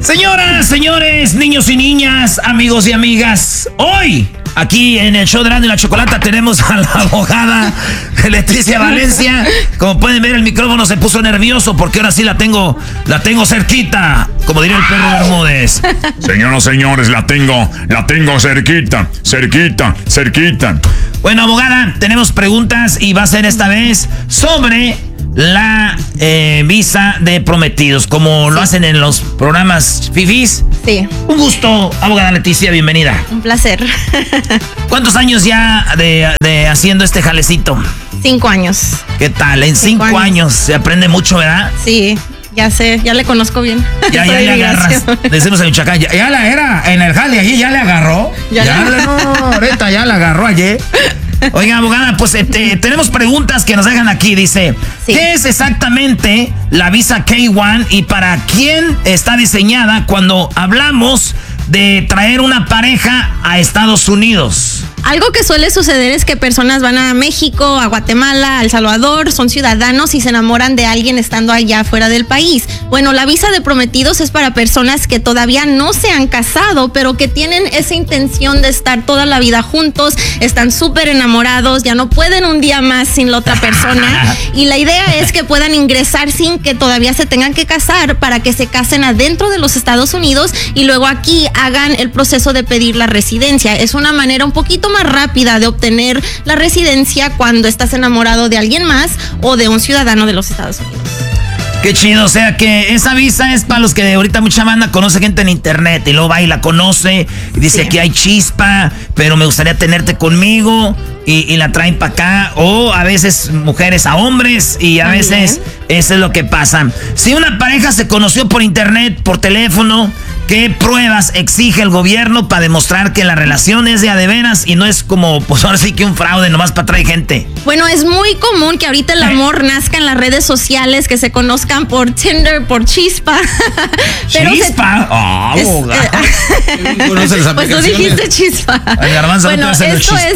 Señoras, señores, niños y niñas, amigos y amigas, hoy, aquí en el show de Erasmo y la Chocolata, tenemos a la abogada Leticia Valencia. Como pueden ver, el micrófono se puso nervioso porque ahora sí la tengo cerquita, como diría el perro Bermúdez. Señoras, señores, la tengo cerquita. Bueno, abogada, tenemos preguntas y va a ser esta vez sobre la visa de prometidos, como lo hacen en los programas fifís. Sí. Un gusto, abogada Leticia, bienvenida. Un placer. ¿Cuántos años ya de haciendo este jalecito? 5 años. ¿Qué tal? En 5 años se aprende mucho, ¿verdad? Sí, ya sé, ya le conozco bien. Ya le agarras. Decimos en Michoacán, ya la era en el jale allí, ya le agarró. Ahorita ya la agarró ayer. Oiga, abogada, pues tenemos preguntas que nos dejan aquí. Dice, sí. ¿Qué es exactamente la visa K-1 y para quién está diseñada cuando hablamos de traer una pareja a Estados Unidos? Algo que suele suceder es que personas van a México, a Guatemala, a El Salvador, son ciudadanos y se enamoran de alguien estando allá fuera del país. Bueno, la visa de prometidos es para personas que todavía no se han casado, pero que tienen esa intención de estar toda la vida juntos, están súper enamorados, ya no pueden un día más sin la otra persona. Y la idea es que puedan ingresar sin que todavía se tengan que casar para que se casen adentro de los Estados Unidos y luego aquí hagan el proceso de pedir la residencia. Es una manera un poquito más rápida de obtener la residencia cuando estás enamorado de alguien más o de un ciudadano de los Estados Unidos. Qué chido, o sea que esa visa es para los que ahorita mucha banda conoce gente en internet y luego va y la conoce y dice que hay chispa, pero me gustaría tenerte conmigo y la traen para acá, o a veces mujeres a hombres y a veces eso es lo que pasa. Si una pareja se conoció por internet, por teléfono, ¿qué pruebas exige el gobierno para demostrar que la relación es de a de veras y no es como, pues ahora sí que un fraude nomás para traer gente? Bueno, es muy común que ahorita el amor nazca en las redes sociales, que se conozcan por Tinder, por Chispa. Pero ¿Chispa? Pues tú dijiste Chispa. Bueno, esto es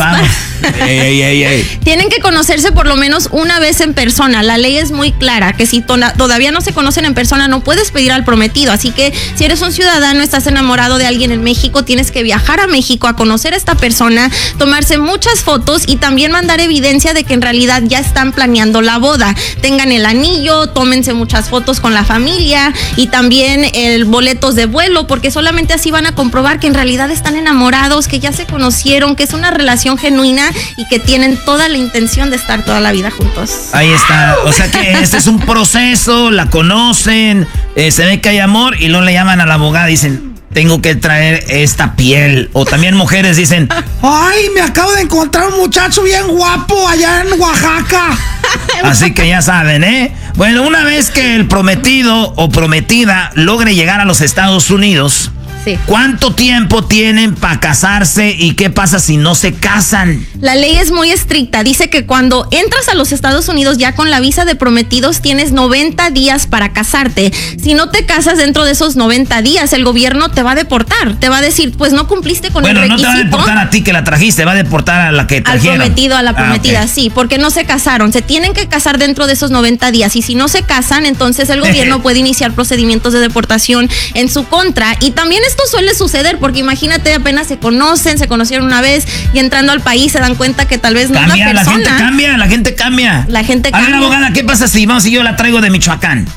Tienen que conocerse por lo menos una vez en persona. La ley es muy clara, que si todavía no se conocen en persona no puedes pedir al prometido. Así que si eres un ciudadano, estás enamorado de alguien en México, tienes que viajar a México a conocer a esta persona, tomarse muchas fotos y también mandar evidencia de que en realidad ya están planeando la boda. Tengan el anillo, tómense muchas fotos con la familia y también boletos de vuelo, porque solamente así van a comprobar que en realidad están enamorados, que ya se conocieron, que es una relación genuina y que tienen toda la intención de estar toda la vida juntos. Ahí está, o sea que este es un proceso, la conocen, se ve que hay amor y luego le llaman a la abogada y dicen, tengo que traer esta piel. O también mujeres dicen, ay, me acabo de encontrar un muchacho bien guapo allá en Oaxaca. Así que ya saben, ¿eh? Bueno, una vez que el prometido o prometida logre llegar a los Estados Unidos, sí, ¿cuánto tiempo tienen para casarse y qué pasa si no se casan? La ley es muy estricta. Dice que cuando entras a los Estados Unidos ya con la visa de prometidos tienes 90 días para casarte. Si no te casas dentro de esos 90 días, el gobierno te va a deportar. Te va a decir, pues no cumpliste con el requisito. Bueno, no te va a deportar a ti que la trajiste, va a deportar a la que trajeron. Al prometido, a la prometida, okay. Sí, porque no se casaron. Se tienen que casar dentro de esos 90 días. Y si no se casan, entonces el gobierno puede iniciar procedimientos de deportación en su contra. Y también esto suele suceder porque imagínate, apenas se conocieron una vez y entrando al país se dan cuenta que tal vez no es la persona. La gente cambia. A ver, abogada, ¿qué pasa si yo la traigo de Michoacán?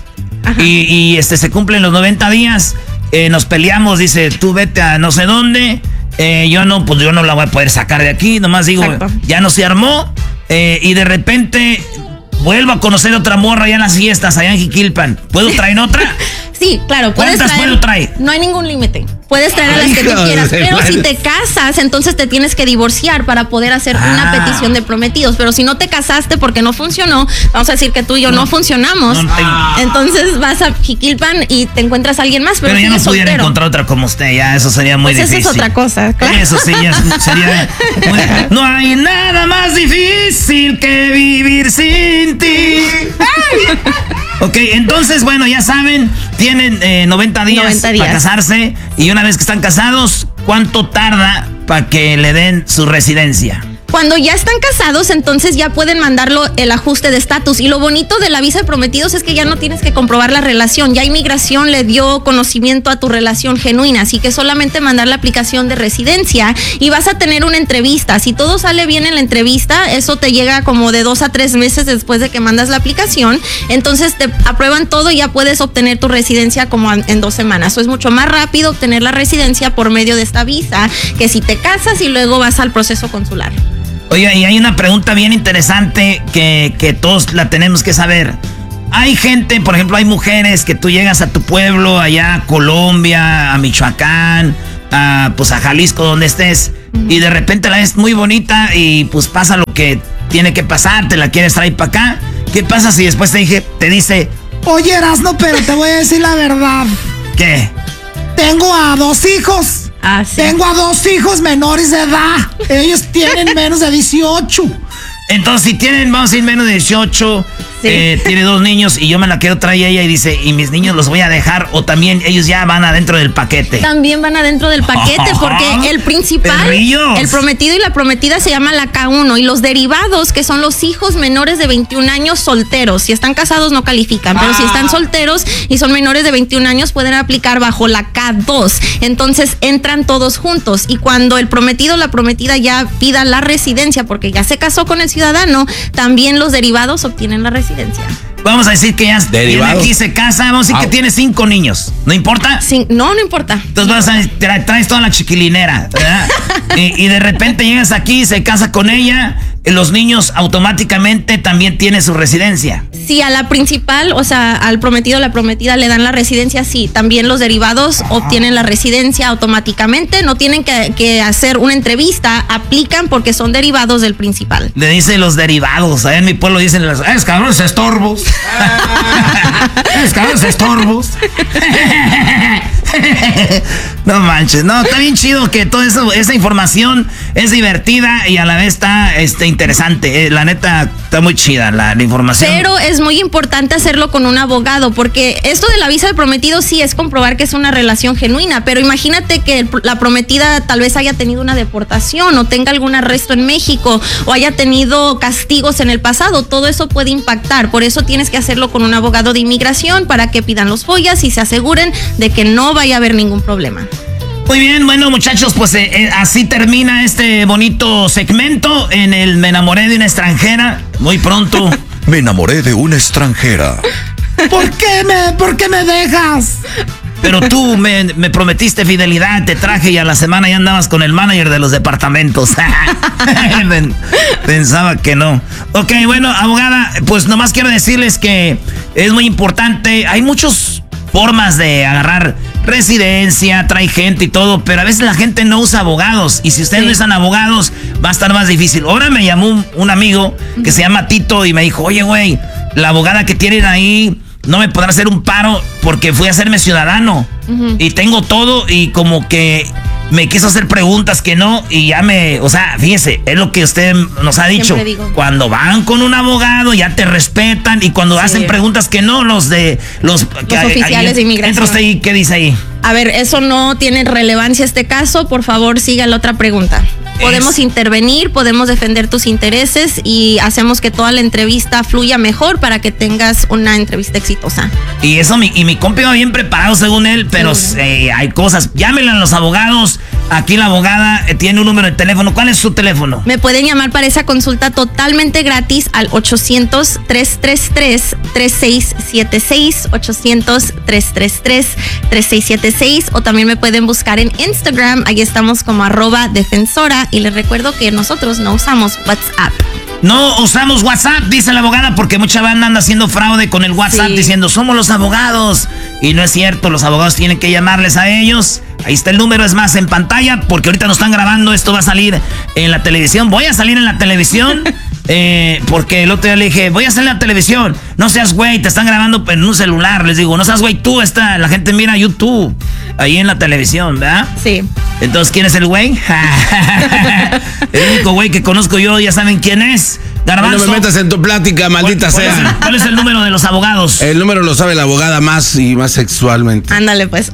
Y se cumplen los 90 días, nos peleamos, dice, tú vete a no sé dónde, yo no la voy a poder sacar de aquí, nomás digo, exacto, ya no se armó, y de repente vuelvo a conocer otra morra allá en las fiestas, allá en Jiquilpan. ¿Puedo traer otra? Sí, claro. ¿Cuántas puedo traer? No hay ningún límite. Puedes traer a las que tú quieras, pero si te casas, entonces te tienes que divorciar para poder hacer una petición de prometidos. Pero si no te casaste porque no funcionó, vamos a decir que tú y yo no funcionamos, entonces vas a Jiquilpan y te encuentras a alguien más, pero ya no pudiera soltero. Encontrar otra como usted, ya eso sería muy difícil. Eso es otra cosa, claro. Eso sí, ya sería muy... No hay nada más difícil que vivir sin ti. Ok, entonces, bueno, ya saben, tienen 90 días para casarse. Y una vez que están casados, ¿cuánto tarda para que le den su residencia? Cuando ya están casados, entonces ya pueden mandarlo el ajuste de estatus. Y lo bonito de la visa de prometidos es que ya no tienes que comprobar la relación. Ya inmigración le dio conocimiento a tu relación genuina, así que solamente mandar la aplicación de residencia y vas a tener una entrevista. Si todo sale bien en la entrevista, eso te llega como de 2 a 3 meses después de que mandas la aplicación. Entonces te aprueban todo y ya puedes obtener tu residencia como en 2 semanas. Eso es mucho más rápido obtener la residencia por medio de esta visa que si te casas y luego vas al proceso consular. Oye, y hay una pregunta bien interesante que todos la tenemos que saber. Hay gente, por ejemplo, hay mujeres que tú llegas a tu pueblo, allá a Colombia, a Michoacán, pues a Jalisco, donde estés, y de repente la ves muy bonita y pues pasa lo que tiene que pasar, te la quieres traer para acá. ¿Qué pasa si después te dice, oye, Erasno, pero te voy a decir la verdad? ¿Qué? Tengo a 2 hijos. Ah, sí. Tengo a 2 hijos menores de edad. Ellos tienen menos de 18. Entonces, si tienen, vamos a decir, menos de 18, sí. Tiene 2 niños y yo me la quiero traer ella y dice, y mis niños los voy a dejar, o también ellos ya van adentro del paquete. También van adentro del paquete, porque el principal, el prometido y la prometida se llama la K1, y los derivados, que son los hijos menores de 21 años solteros. Si están casados no califican, pero si están solteros y son menores de 21 años pueden aplicar bajo la K2. Entonces entran todos juntos, y cuando el prometido o la prometida ya pida la residencia, porque ya se casó con el ciudadano, también los derivados obtienen la residencia. Vamos a decir que ya tiene aquí, se casa, vamos a decir que tiene 5 niños. ¿No importa? Sí, no importa. Entonces traes toda la chiquilinera, ¿verdad? y de repente llegas aquí, se casa con ella, los niños automáticamente también tienen su residencia. Sí, a la principal, o sea, al prometido o la prometida le dan la residencia, sí. También los derivados obtienen la residencia automáticamente. No tienen que hacer una entrevista, aplican porque son derivados del principal. Le dicen los derivados. Allá en mi pueblo dicen es cabrones estorbos. Es cabrones estorbos. No manches, no, está bien chido que toda esa información es divertida y a la vez está interesante. La neta, está muy chida la información. Pero es muy importante hacerlo con un abogado, porque esto de la visa de prometido sí es comprobar que es una relación genuina, pero imagínate que la prometida tal vez haya tenido una deportación o tenga algún arresto en México o haya tenido castigos en el pasado. Todo eso puede impactar, por eso tienes que hacerlo con un abogado de inmigración para que pidan los FOIAs y se aseguren de que no vaya a haber ningún problema. Muy bien, bueno muchachos, pues así termina este bonito segmento en el Me enamoré de una extranjera. Muy pronto. Me enamoré de una extranjera. ¿Por qué me dejas? Pero tú me prometiste fidelidad, te traje y a la semana ya andabas con el manager de los departamentos. Pensaba que no. Ok, bueno, abogada, pues nomás quiero decirles que es muy importante. Hay muchas formas de agarrar residencia, trae gente y todo, pero a veces la gente no usa abogados, y si ustedes no usan abogados va a estar más difícil. Ahora me llamó un amigo que se llama Tito y me dijo, oye güey, la abogada que tienen ahí no me podrá hacer un paro porque fui a hacerme ciudadano y tengo todo, y como que me quiso hacer preguntas que no, y ya o sea, fíjese, es lo que usted nos ha dicho. Cuando van con un abogado ya te respetan, y cuando hacen preguntas que no, los oficiales de inmigración. Entra usted y ¿qué dice ahí? A ver, eso no tiene relevancia este caso, por favor siga la otra pregunta. Podemos intervenir, podemos defender tus intereses y hacemos que toda la entrevista fluya mejor para que tengas una entrevista exitosa. Y eso, mi compa iba bien preparado según él, pero hay cosas. Llámenle a los abogados. Aquí la abogada tiene un número de teléfono. ¿Cuál es su teléfono? Me pueden llamar para esa consulta totalmente gratis al 800-333-3676, 800-333-3676, o también me pueden buscar en Instagram. Ahí estamos como @defensora, y les recuerdo que nosotros no usamos WhatsApp. No usamos WhatsApp, dice la abogada, porque mucha banda anda haciendo fraude con el WhatsApp diciendo somos los abogados. Y no es cierto, los abogados tienen que llamarles a ellos. Ahí está el número, es más, en pantalla, porque ahorita nos están grabando, esto va a salir en la televisión. Voy a salir en la televisión, porque el otro día le dije, voy a salir en la televisión. No seas güey, te están grabando en un celular. Les digo, no seas güey, la gente mira YouTube ahí en la televisión, ¿verdad? Sí. Entonces, ¿quién es el güey? El único güey que conozco yo, ya saben quién es. Garbanzo. No me metas en tu plática, maldita sea. ¿Cuál es el número de los abogados? El número lo sabe la abogada más y más sexualmente. Ándale, pues,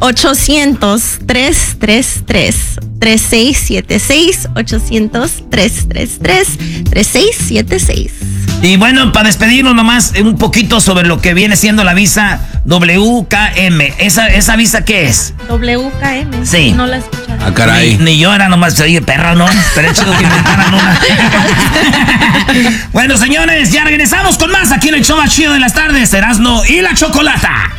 800-333-3676, 800-333-3676. Y bueno, para despedirnos nomás un poquito sobre lo que viene siendo la visa WKM. ¿Esa visa qué es? WKM. Sí. No la escucharon. Ah, caray. Ni yo era nomás, oye, perra, ¿no? Pero es chido que inventaran una. Bueno, señores, ya regresamos con más aquí en el show más chido de las tardes, Erasmo y la Chocolata.